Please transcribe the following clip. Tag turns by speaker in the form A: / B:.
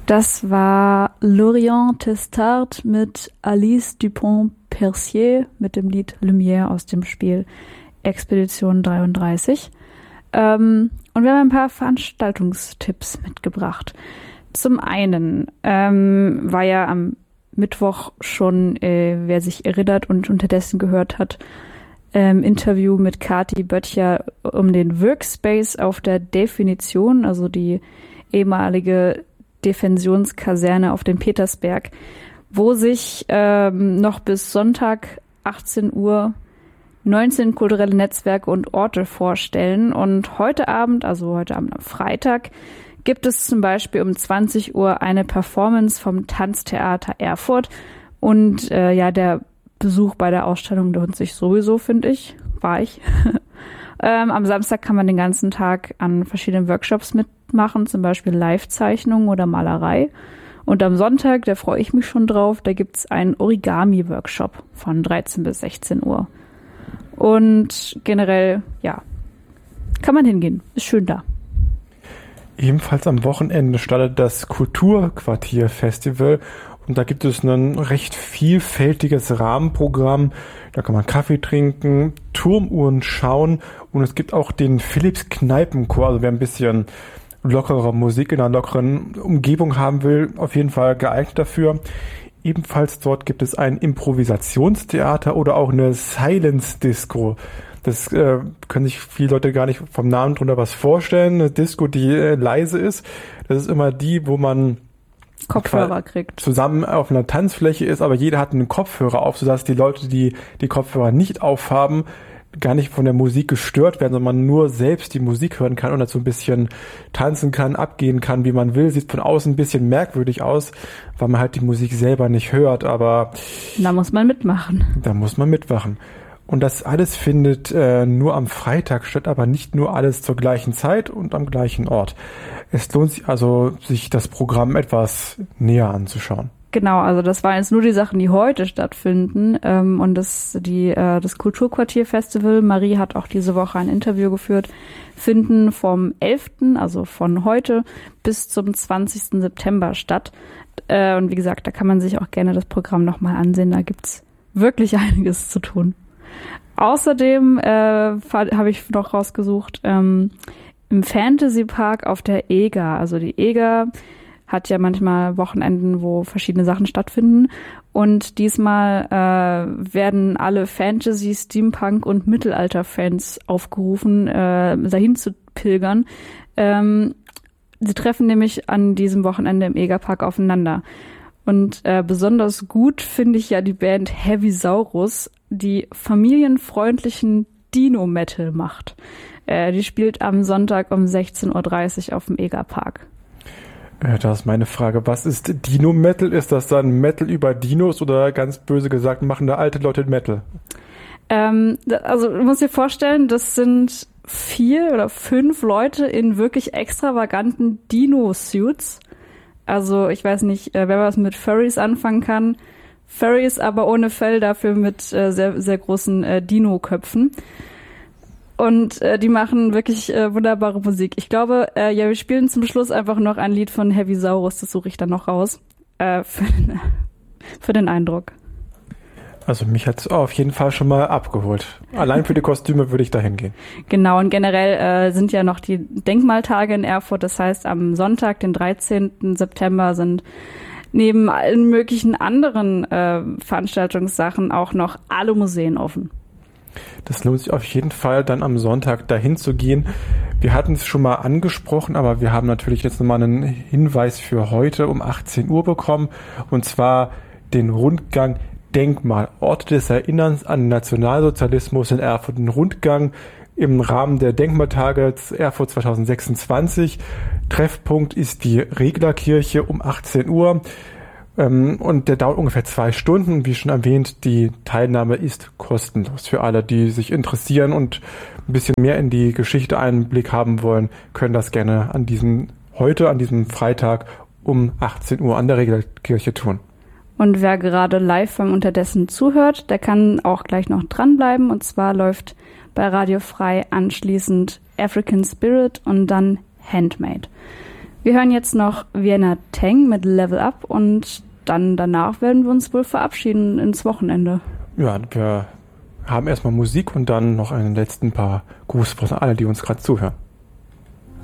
A: Das war Lorient Testard mit Alice Dupont-Percier mit dem Lied Lumière aus dem Spiel Expedition 33. Und wir haben ein paar Veranstaltungstipps mitgebracht. Zum einen war ja am Mittwoch schon, wer sich erinnert und unterdessen gehört hat, Interview mit Kati Böttcher um den Workspace auf der Definition, also die ehemalige Defensionskaserne auf dem Petersberg, wo sich noch bis Sonntag 18 Uhr 19 kulturelle Netzwerke und Orte vorstellen. Und heute Abend, also heute Abend am Freitag, gibt es zum Beispiel um 20 Uhr eine Performance vom Tanztheater Erfurt. Und der Besuch bei der Ausstellung lohnt sich sowieso, finde ich. War ich. Am Samstag kann man den ganzen Tag an verschiedenen Workshops mitmachen, zum Beispiel Live-Zeichnungen oder Malerei. Und am Sonntag, da freue ich mich schon drauf, da gibt's einen Origami-Workshop von 13 bis 16 Uhr. Und generell, ja, kann man hingehen. Ist schön da.
B: Ebenfalls am Wochenende startet das Kulturquartier-Festival. Und da gibt es ein recht vielfältiges Rahmenprogramm. Da kann man Kaffee trinken, Turmuhren schauen und es gibt auch den Philips Kneipenchor. Also wer ein bisschen lockere Musik in einer lockeren Umgebung haben will, auf jeden Fall geeignet dafür. Ebenfalls dort gibt es ein Improvisationstheater oder auch eine Silence Disco. Das können sich viele Leute gar nicht vom Namen drunter was vorstellen. Eine Disco, die leise ist. Das ist immer die, wo man
A: Kopfhörer kriegt.
B: Zusammen auf einer Tanzfläche ist, aber jeder hat einen Kopfhörer auf, sodass die Leute, die die Kopfhörer nicht aufhaben, gar nicht von der Musik gestört werden, sondern man nur selbst die Musik hören kann und dazu ein bisschen tanzen kann, abgehen kann, wie man will. Sieht von außen ein bisschen merkwürdig aus, weil man halt die Musik selber nicht hört, aber
A: da muss man mitmachen.
B: Und das alles findet nur am Freitag statt, aber nicht nur alles zur gleichen Zeit und am gleichen Ort. Es lohnt sich also, sich das Programm etwas näher anzuschauen.
A: Genau, also das waren jetzt nur die Sachen, die heute stattfinden. Und das Kulturquartier-Festival, Marie hat auch diese Woche ein Interview geführt, finden vom 11., also von heute, bis zum 20. September statt. Und wie gesagt, da kann man sich auch gerne das Programm nochmal ansehen. Da gibt's wirklich einiges zu tun. Außerdem habe ich noch rausgesucht, im Fantasy Park auf der EGA. Also die EGA hat ja manchmal Wochenenden, wo verschiedene Sachen stattfinden. Und diesmal werden alle Fantasy, Steampunk und Mittelalter-Fans aufgerufen, dahin zu pilgern. Sie treffen nämlich an diesem Wochenende im EGA-Park aufeinander. Und besonders gut finde ich ja die Band Heavisaurus, die familienfreundlichen Dino-Metal macht. Die spielt am Sonntag um 16.30 Uhr auf dem EGA-Park.
B: Da ist meine Frage, was ist Dino-Metal? Ist das dann Metal über Dinos oder ganz böse gesagt, machen da alte Leute Metal?
A: Also du musst dir vorstellen, das sind 4 oder 5 Leute in wirklich extravaganten Dino-Suits. Also ich weiß nicht, wer was mit Furries anfangen kann. Furries aber ohne Fell, dafür mit sehr, sehr großen Dino-Köpfen. Und die machen wirklich wunderbare Musik. Ich glaube, wir spielen zum Schluss einfach noch ein Lied von Heavisaurus, das suche ich dann noch raus, für den Eindruck.
B: Also mich hat's auf jeden Fall schon mal abgeholt. Allein für die Kostüme würde ich da hingehen.
A: Genau, und generell sind ja noch die Denkmaltage in Erfurt. Das heißt, am Sonntag, den 13. September, sind neben allen möglichen anderen Veranstaltungssachen auch noch alle Museen offen.
B: Das lohnt sich auf jeden Fall, dann am Sonntag dahin zu gehen. Wir hatten es schon mal angesprochen, aber wir haben natürlich jetzt nochmal einen Hinweis für heute um 18 Uhr bekommen. Und zwar den Rundgang Denkmal, Orte des Erinnerns an den Nationalsozialismus in Erfurt. Ein Rundgang im Rahmen der Denkmaltage Erfurt 2026. Treffpunkt ist die Reglerkirche um 18 Uhr. Und der dauert ungefähr 2 Stunden. Wie schon erwähnt, die Teilnahme ist kostenlos. Für alle, die sich interessieren und ein bisschen mehr in die Geschichte Einblick haben wollen, können das gerne an diesem Freitag um 18 Uhr an der Reglerkirche tun.
A: Und wer gerade live beim Unterdessen zuhört, der kann auch gleich noch dranbleiben. Und zwar läuft bei Radio Frei anschließend African Spirit und dann Handmade. Wir hören jetzt noch Vienna Teng mit Level Up und dann danach werden wir uns wohl verabschieden ins Wochenende.
B: Ja, wir haben erstmal Musik und dann noch einen letzten paar Grußworte an alle, die uns gerade zuhören.